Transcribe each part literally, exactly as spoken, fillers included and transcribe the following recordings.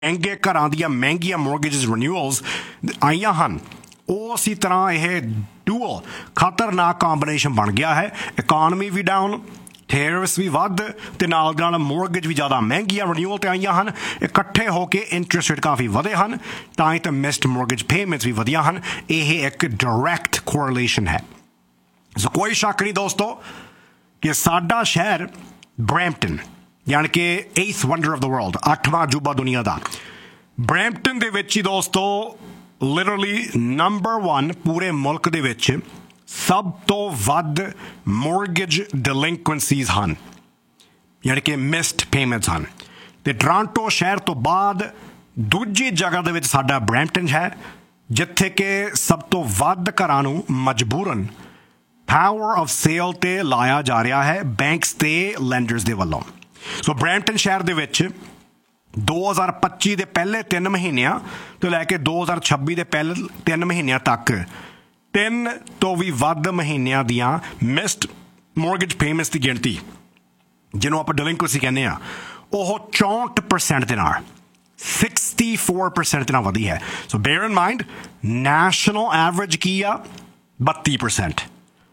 महंगे घरां ਦੀਆਂ ਮਹਿੰਗੀਆਂ ਮੌਰਗੇजेस ਰਿਨਿਊਅਲਸ ਆਈਆਂ ਹਨ ਉਹ ਇसी ਤਰ੍ਹਾਂ ਇਹ ਡੂਅਲ ਖਤਰਨਾਕ ਕੰਬੀਨੇਸ਼ਨ ਬਣ ਗਿਆ ਹੈ ਇਕਨੋਮੀ ਵੀ ਡਾਊਨ ਟੈਰਿਫਸ ਵੀ ਵੱਧ ਤੇ ਨਾਲ ਨਾਲ ਮੌਰਗੇਜ ਵੀ ਜ਼ਿਆਦਾ ਮਹਿੰਗੀਆਂ ਰਿਨਿਊਅਲ ਤੇ ਆਈਆਂ ਹਨ ਇਕੱਠੇ ਹੋ ਕੇ ਇੰਟਰਸਟ ਰੇਟ ਕਾਫੀ ਵਧੇ ਹਨ ਤਾਂ ਹੀ ਤਾਂ ਮਿਸਡ ਮੌਰਗੇਜ ਪੇਮੈਂਟਸ ਵੀ ਵਧੀਆਂ ਹਨ ਇਹ ਇੱਕ ਡਾਇਰੈਕਟ ਕੋਰਿਲੇਸ਼ਨ ਹੈ ਸੋ ਕੋਈ ਸ਼ੱਕ ਨਹੀਂ ਦੋਸਤੋ ਕਿ ਸਾਡਾ ਸ਼ਹਿਰ ਬਰੈਂਪਟਨ यानी कि एथ वंडर ऑफ द वर्ल्ड अठवां अजूबा दुनिया का ब्रैम्पटन दे विच ही दोस्तों लिटरली नंबर वन पूरे मुल्क दे विच सब तो वध मॉर्गेज डिलिंक्वेंसीज हैं यानी कि मिस्ड पेमेंट्स हैं ते टोरंटो शहर तो बाद दूजी जगह दे विच साडा ब्रैम्पटन है जिथे कि सब तो वध घरां नूं मजबूरन पावर ऑफ सेल ते लाया जा रहा है बैंक्स ते लैंडर्स दे वल्लों सो ब्रैम्पटन शहर दे विच दो हज़ार पच्ची के पहले तीन महीनों तो लैके दो हज़ार छब्बी के पहले तीन महीनों तक तीन तो भी वध महीनों दियां मिस्ड मॉर्गेज पेमेंट्स की गिनती जिन्हों आप डिलिंक्वेंसी कहने वो चौंठ परसेंट के नाल सिक्सटी फोर परसेंट के नाल वधी है सो bear in mind national average की आ बत्ती परसेंट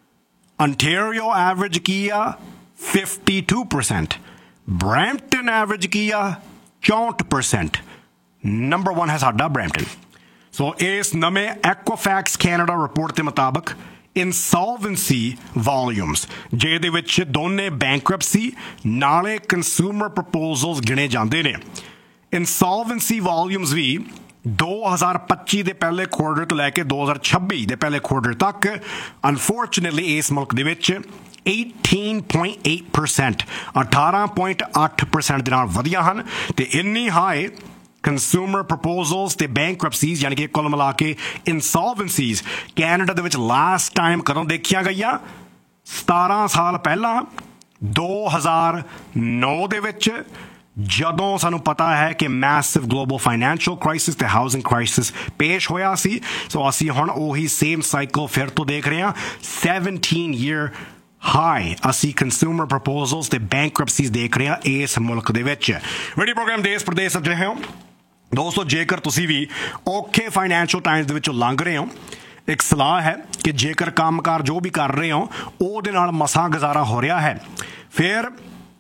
अंटेरियो एवरेज की आ fifty two percent Brampton average की आ चौंठ परसेंट नंबर वन है साडा ब्रैम्पटन सो इस नवे एक्वाफैक्स कैनेडा रिपोर्ट के मुताबिक इंसॉल्वेंसी वॉल्यूम्स जिहदे विच दोने बैंक्रप्सी नाले कंसूमर प्रपोजल्स गिने जाते हैं इंसॉल्वेंसी वॉल्यूम्स भी दो हज़ार पच्ची के पहले क्वार्टर तो लैके दो हज़ार छब्बी के पहले क्वार्टर तक अनफॉर्चुनेटली इस मुल्क दे विच eighteen point eight percent अठारह point आठ percent ਦੇ ਨਾਲ ਵਧੀਆਂ ਹਨ ਤੇ ਇੰਨੀ ਹਾਈ ਕੰਜ਼ਿਊਮਰ ਪ੍ਰਪੋਜ਼ਲਸ ਤੇ ਬੈਂਕਰਪਸੀਜ਼ ਯਾਨੀ ਕਿ ਕੁੱਲ ਮਿਲਾ ਕੇ ਇਨਸੋਲਵੈਂਸੀਜ਼ ਕੈਨੇਡਾ ਦੇ ਵਿੱਚ ਲਾਸਟ ਟਾਈਮ ਕਦੋਂ ਦੇਖੀਆਂ ਗਈਆਂ ਸਤਾਰਾਂ ਸਾਲ ਪਹਿਲਾਂ दो हज़ार नौ ਦੇ ਵਿੱਚ ਜਦੋਂ ਸਾਨੂੰ ਪਤਾ ਹੈ ਕਿ ਮੈਸਿਵ ਗਲੋਬਲ ਫਾਈਨੈਂਸ਼ੀਅਲ ਕ੍ਰਾਈਸਿਸ ਤੇ ਹਾਊਸਿੰਗ ਕ੍ਰਾਈਸਿਸ ਪੇਸ਼ ਹੋਇਆ ਸੀ ਸੋ ਅਸੀਂ ਹੁਣ ਉਹੀ ਸੇਮ ਸਾਈਕਲ ਫਿਰ ਤੋਂ ਦੇਖ ਰਹੇ ਹਾਂ seventeen year ਹਾਈ ਅਸੀਂ ਕੰਜ਼ਿਊਮਰ ਪ੍ਰਪੋਜ਼ਲਸ ਤੇ ਬੈਂਕਰਪਸੀਜ਼ ਦੇਖ ਰਹੇ ਹਾਂ ਇਸ ਮੁਲਕ ਦੇ ਵਿੱਚ ਰੇਡੀਓ ਪ੍ਰੋਗਰਾਮ ਦੇਸ਼ ਪ੍ਰਦੇਸ਼ ਸਮਝ ਰਹੇ ਹੋ ਦੋਸਤੋ ਜੇਕਰ ਤੁਸੀਂ ਵੀ ਔਖੇ ਫਾਈਨੈਂਸ਼ੀਅਲ ਟਾਈਮਸ ਦੇ ਵਿੱਚੋਂ ਲੰਘ ਰਹੇ ਹੋ ਇੱਕ ਸਲਾਹ ਹੈ ਕਿ ਜੇਕਰ ਕੰਮਕਾਰ ਜੋ ਵੀ ਕਰ ਰਹੇ ਹੋ ਉਹਦੇ ਨਾਲ ਮਸਾਂ ਗੁਜ਼ਾਰਾ ਹੋ ਰਿਹਾ ਹੈ ਫਿਰ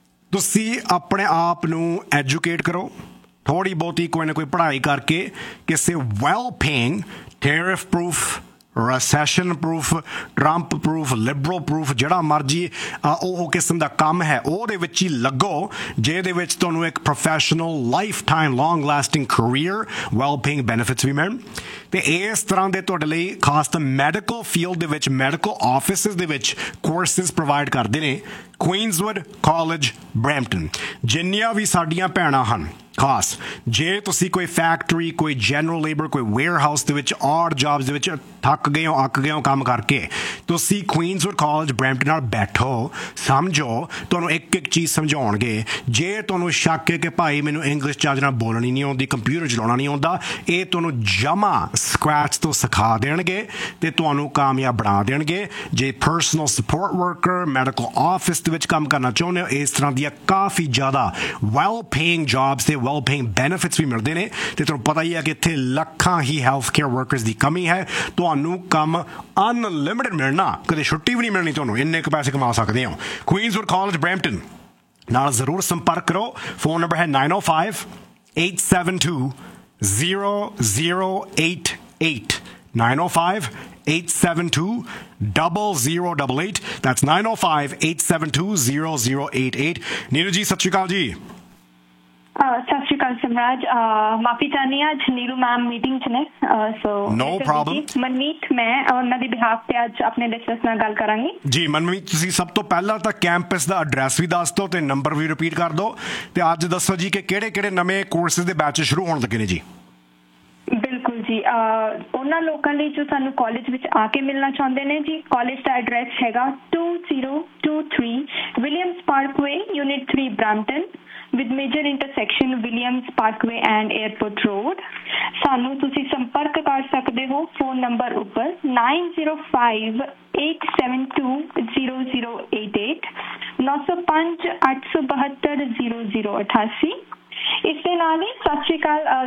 ਤੁਸੀਂ ਆਪਣੇ ਆਪ ਨੂੰ ਐਜੂਕੇਟ ਕਰੋ ਥੋੜ੍ਹੀ ਬਹੁਤੀ ਕੋਈ ਨਾ ਕੋਈ ਪੜ੍ਹਾਈ ਕਰਕੇ ਕਿਸੇ well paying tariff proof recession proof Trump proof Liberal proof ਜਿਹੜਾ ਮਰਜ਼ੀ ਉਹ ਕਿਸਮ ਦਾ ਕੰਮ ਹੈ ਉਹਦੇ ਵਿੱਚ ਹੀ ਲੱਗੋ ਜਿਹਦੇ ਵਿੱਚ ਤੁਹਾਨੂੰ ਇੱਕ professional life time long lasting career well paying benefits ਵੀ ਮਿਲਣ ਤੇ ਇਸ ਤਰ੍ਹਾਂ ਦੇ ਤੁਹਾਡੇ ਲਈ ਖਾਸ ਤਾਂ ਮੈਡੀਕਲ ਫੀਲਡ ਦੇ ਵਿੱਚ ਮੈਡੀਕਲ ਆਫਿਸਿਸ ਦੇ ਵਿੱਚ ਕੋਰਸਿਸ ਪ੍ਰੋਵਾਈਡ ਕਰਦੇ ਨੇ ਕੁਈਨਜ਼ਵੁੱਡ ਕਾਲਜ ਬਰੈਂਪਟਨ ਜਿੰਨੀਆਂ ਵੀ ਸਾਡੀਆਂ ਭੈਣਾਂ ਹਨ ਖਾਸ ਜੇ ਤੁਸੀਂ ਕੋਈ ਫੈਕਟਰੀ ਕੋਈ ਜਨਰਲ ਲੇਬਰ ਕੋਈ ਵੇਅਰ ਹਾਊਸ ਦੇ ਵਿੱਚ ਔਰ ਜੌਬਸ ਦੇ ਵਿੱਚ ਥੱਕ ਗਏ ਹੋ ਅੱਕ ਗਏ ਹੋ ਕੰਮ ਕਰਕੇ ਤੁਸੀਂ ਕੁਈਨਜ਼ਵੁੱਡ ਕਾਲਜ ਬਰੈਂਪਟਨ ਨਾਲ ਬੈਠੋ ਸਮਝੋ ਤੁਹਾਨੂੰ ਇੱਕ ਇੱਕ ਚੀਜ਼ ਸਮਝਾਉਣਗੇ ਜੇ ਤੁਹਾਨੂੰ ਸ਼ੱਕ ਹੈ ਕਿ ਭਾਈ ਮੈਨੂੰ ਇੰਗਲਿਸ਼ ਚੱਜ ਨਾਲ ਬੋਲਣੀ ਨਹੀਂ ਆਉਂਦੀ ਕੰਪਿਊਟਰ ਚਲਾਉਣਾ ਨਹੀਂ ਆਉਂਦਾ ਇਹ ਤੁਹਾਨੂੰ ਜਮਾ ਸਕ੍ਰੈਚ ਤੋਂ ਸਿਖਾ ਦੇਣਗੇ ਤੇ ਤੁਹਾਨੂੰ ਕਾਮਯਾਬ ਬਣਾ ਦੇਣਗੇ ਜੇ personal support worker medical office ਦੇ ਵਿੱਚ ਕੰਮ ਕਰਨਾ ਚਾਹੁੰਦੇ ਹੋ ਇਸ ਤਰ੍ਹਾਂ ਦੀਆਂ ਕਾਫੀ ਜ਼ਿਆਦਾ ਵੈਲ ਪੇਇੰਗ ਜੌਬਸ ਤੇ ਵੈਲ ਪੇਇੰਗ ਬੈਨੀਫਿਟਸ ਵੀ ਮਿਲਦੇ ਨੇ ਤੇ ਤੁਹਾਨੂੰ ਪਤਾ ਹੀ ਹੈ ਕਿ ਇੱਥੇ ਲੱਖਾਂ ਹੀ ਹੈਲਥ ਕੇਅਰ ਵਰਕਰਸ ਦੀ ਕਮੀ ਹੈ ਤੁਹਾਨੂੰ ਕੰਮ ਅਨਲਿਮਿਟਡ ਮਿਲਣਾ ਕਦੇ ਛੁੱਟੀ ਵੀ ਨਹੀਂ ਮਿਲਣੀ ਤੁਹਾਨੂੰ ਇੰਨੇ ਕੁ ਪੈਸੇ ਕਮਾ ਸਕਦੇ ਹੋ ਕੁਈਨਜ਼ਵੁੱਡ ਕਾਲਜ ਬਰੈਂਪਟਨ ਨਾਲ ਜ਼ਰੂਰ ਸੰਪਰਕ ਕਰੋ ਫੋਨ ਨੰਬਰ ਹੈ nine oh five, eight seven two, zero zero eight eight nine oh five, eight seven two, zero zero eight eight that's nine oh five, eight seven two, zero zero eight eight Neeru जी सत श्री अकाल जी सत श्री अकाल सिमराज माफी चाहनी आज Neeru ma'am meeting च ने so no problem मनमीत मैं ਉਹਨਾਂ ਦੀ ਬਿਹਾਫ ਤੇ ਅੱਜ ਆਪਣੇ ਲਿਸਨਰਸ ਨਾਲ ਗੱਲ ਕਰਾਂਗੀ ਜੀ ਮਨਮੀਤ ਤੁਸੀਂ ਸਭ ਤੋਂ ਪਹਿਲਾਂ ਤਾਂ ਕੈਂਪਸ ਦਾ ਐਡਰੈਸ ਵੀ ਦੱਸ ਦਿਓ ਤੇ ਨੰਬਰ ਵੀ ਰਿਪੀਟ ਕਰ ਦਿਓ ਤੇ ਅੱਜ ਦੱਸੋ ਜੀ ਕਿ ਕਿਹੜੇ ਕਿਹੜੇ ਨਵੇਂ ਕੋਰਸਿਸ ਦੇ ਬੈਚ ਸ਼ੁਰੂ ਹੋਣ ਲੱਗੇ ਨੇ ਜੀ ਬਿਲਕੁਲ ਜੀ ਉਹਨਾਂ ਲੋਕਾਂ ਲਈ ਜੋ ਸਾਨੂੰ ਕਾਲਜ ਵਿੱਚ ਆ ਕੇ ਮਿਲਣਾ ਚਾਹੁੰਦੇ ਨੇ ਜੀ ਕਾਲਜ ਦਾ ਐਡਰੈਸ ਹੈਗਾ two zero two three Williams Parkway unit three Brampton with major intersection Williams Parkway and Airport Road ਸਾਨੂੰ ਤੁਸੀਂ ਸੰਪਰਕ ਕਰ ਸਕਦੇ ਹੋ ਫੋਨ ਨੰਬਰ ਉੱਪਰ nine zero five, eight seven two, zero zero eight eight nine zero five, eight two two, zero zero eight eight ਇਸ ਦੇ ਨਾਲ ਹੀ ਸਤਿ ਸ਼੍ਰੀ ਅਕਾਲ